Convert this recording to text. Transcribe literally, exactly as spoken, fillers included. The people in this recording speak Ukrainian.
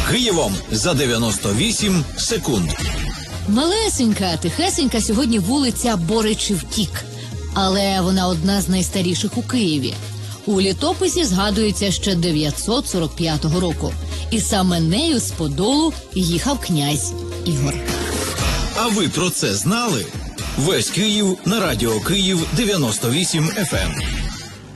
Києвом за дев'яносто вісім секунд. Малесенька, тихесенька сьогодні вулиця Боричів-Тік. Але вона одна з найстаріших у Києві. У літописі згадується ще дев'ятсот сорок п'ятого року. І саме нею з Подолу їхав князь Ігор. А ви про це знали? Весь Київ на радіо Київ дев'яносто вісім еф ем.